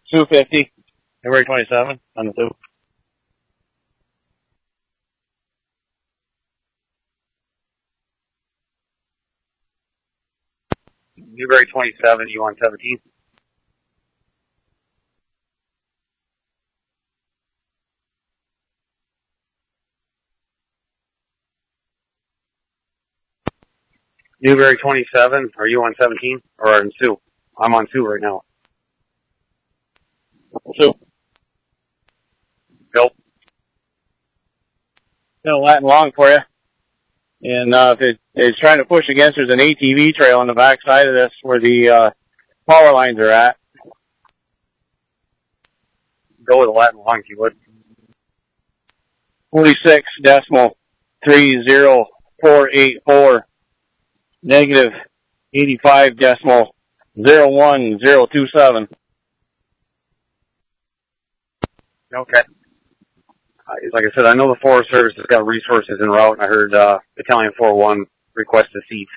250, February 27 on the 2. February 27, you on 17? Newberry 27, are you on 17 or on 2? I'm on 2 right now. 2. Bill? No, Latin long for you. And if it's trying to push against, there's an ATV trail on the back side of this where the power lines are at. Go with a Latin long if you would. 46.30484, negative 85.01027. Okay. Like I said, I know the Forest Service has got resources en route, and I heard Battalion 401 request a seat.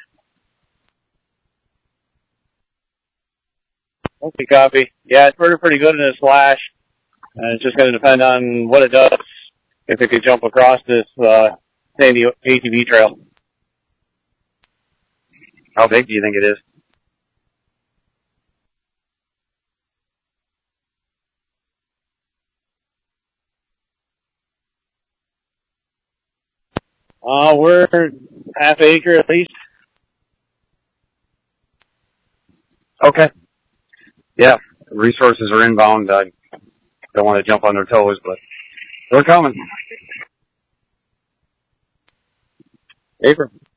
Okay, copy. Yeah, it's pretty good in this flash. It's just going to depend on what it does, if it could jump across this sandy ATV trail. How big do you think it is? We're half acre at least. Okay. Yeah, resources are inbound. I don't want to jump on their toes, but they're coming. Acre.